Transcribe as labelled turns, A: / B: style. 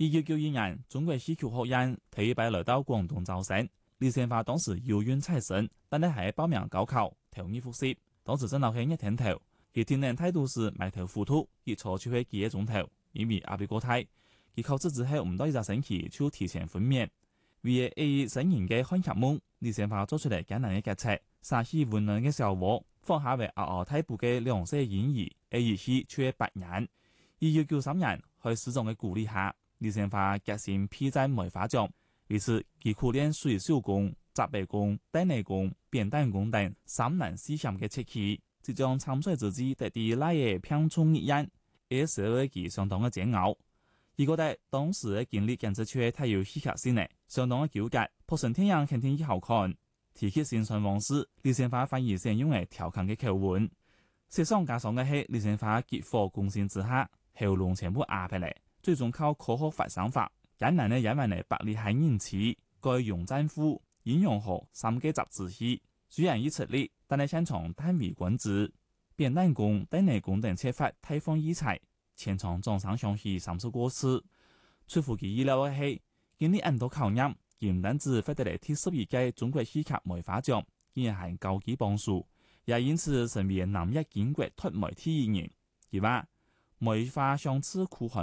A: 1991年，中國戲曲學院第一批來到廣東招生，李仙花當時有緣采生，但係喺報名高考，頭二複習，當時真係係一天頭，而天然態度是埋頭糊塗，一坐就會幾個鐘頭，因為壓力過大，而考試之後唔到一個星期就提前分娩。為咗生人嘅看客夢，李仙花做出嚟艱難嘅決策，殺死溫暖嘅小窩，放下為嗷嗷待哺嘅兩歲嬰兒，而兒戲卻8年。1993年，喺師長嘅鼓勵下，李仙花決心披針梅花獎，於是佢苦練水手功、雜背功、等內功、扁擔功等3難4險嘅切器，即將參賽之際得第那夜拼衝一樣，而社會佢相當嘅煎熬。而覺得當時嘅經歷簡直卻太有戲劇性咧，相當嘅糾結。破神天陽肯定以後看，提起心酸往事，李仙花反而成用嚟調侃嘅口吻。雪上加霜嘅係李仙花急火攻心之下，喉嚨全部壓下嚟，最終靠科學發聲法，艱難嘅演完嚟百里海人氣，該用戰斧、陰陽河3個集子戲，雖然已出力，但係擅長單為君子，扁擔功、等內功等切法太放異彩，全場掌聲響起30多次。出乎其意料嘅係，經歷咁多考驗，唔單止獲得嚟第12屆中國戲劇梅花獎，竟然係高級榜首，也因此成為南一建國脫媒第1人。而話梅花相思苦寒。